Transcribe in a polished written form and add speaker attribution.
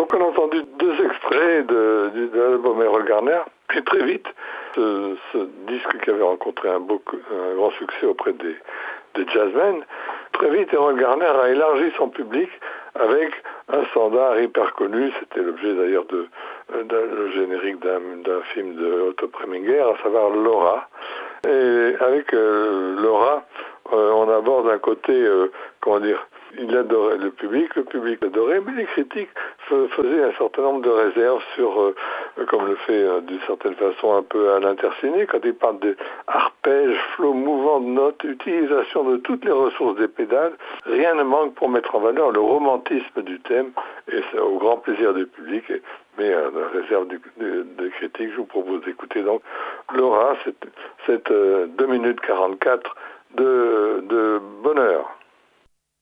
Speaker 1: Donc on a entendu 2 extraits de l'album Errol Garner, et très vite, ce disque qui avait rencontré un grand succès auprès des jazzmen, très vite Errol Garner a élargi son public avec un standard hyper connu, c'était l'objet d'ailleurs le générique d'un film de Otto Preminger, à savoir Laura. Et avec Laura, on aborde un côté, il adorait le public adorait, mais les critiques faisaient un certain nombre de réserves sur, comme le fait d'une certaine façon un peu Alain Tercinet, quand il parle d'arpèges, flots mouvants de notes, utilisation de toutes les ressources des pédales, rien ne manque pour mettre en valeur le romantisme du thème, et c'est au grand plaisir du public, mais à la réserve des critiques, je vous propose d'écouter donc Laura, cette 2 minutes 44 de bonheur.